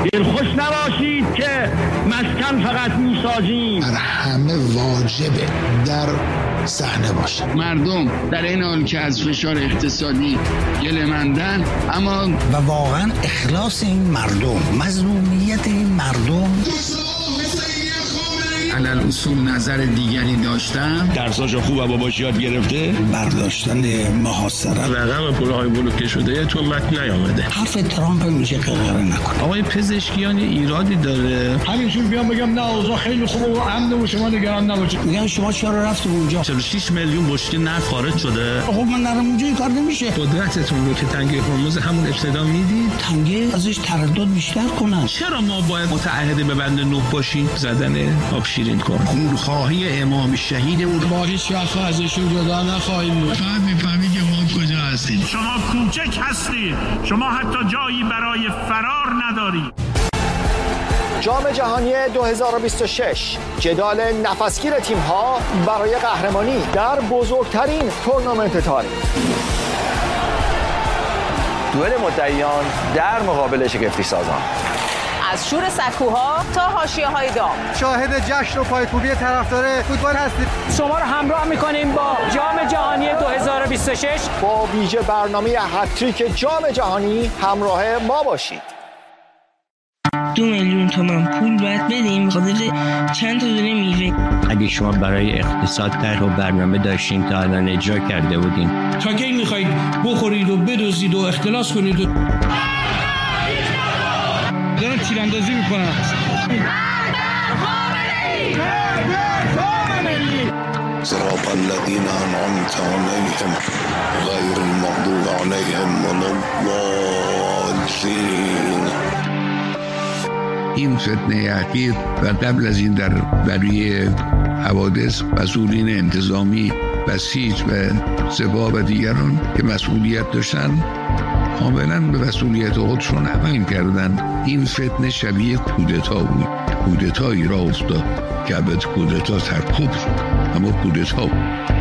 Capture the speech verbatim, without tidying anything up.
دلخوش نباشید که مسکن فقط میسازیم. بر همه واجبه در صحنه باشه. مردم در این حال که از فشار اقتصادی گله‌مندن، اما و واقعا اخلاص این مردم، مظلومیت این مردم، علل اصول نظر دیگری داشتم. درساشو خوب و باباش یاد گرفته. برداشتن محاصره رقم پولهای بلوکه شده تو متن نیامده. حرف ترامپ میشه قراره نکنه. آقای پزشکیان ایرادی داره. همینشون بیام بگم نه اوضاع خیلی خوبه و امن و شما نگران نباشید. میگن شما چرا رفتید اونجا؟ چهل و شش میلیون بشکه نفت خارج شده. خب من نرم اونجا این کار نمیشه. قدرتتون رو که تنگه هرمز همون ابتدا میدید، تنگه ازش تردد بیشتر کنن. چرا ما باید متعهد به بند نه باشیم؟ زدن آب شیرین کن. خونخواهی امام شهید اون با هیچ وقت ازشون جدا نخواهیم بود. فهم میفهمی که ما کجا هستیم. شما کوچک هستید، شما حتی جایی برای فرار ندارید. جام جهانی دو هزار و بیست و شش، جدال نفسگیر تیم‌ها برای قهرمانی در بزرگترین تورنمنت تاریخ. دوئل مدعیان در مقابل شگفتی سازان. از شور سکوها تا حاشیه‌های دام، شاهد جشن و پایکوبی طرفدار فوتبال هستید. شما رو همراه می‌کنیم با جام جهانی دو هزار و بیست و شش. با ویژه برنامه هتریک جام جهانی همراه ما باشید. دو میلیون تومان پول باید بدیم خاطر چند تا دونه میوه. اگه شما برای اقتصاد طرح و برنامه داشتین تا الان اجرا کرده بودین. تا کی می‌خواید بخورید و بدزدید و اختلاس کنید و دارن تیراندازی میکنن. صراط الذين أنعمت عليهم غير المغضوب عليهم ولا الضالين. این فتنه اخیر و قبل از این در برای حوادث مسئولین انتظامی بسیج و سپاه و دیگران که مسئولیت داشتن کاملا به مسئولیت خودشون عمل کردن. این فتنه شبیه کودتا بود. کودتایی را افتاد که البته کودتا سرکوب شد، اما کودتا بود.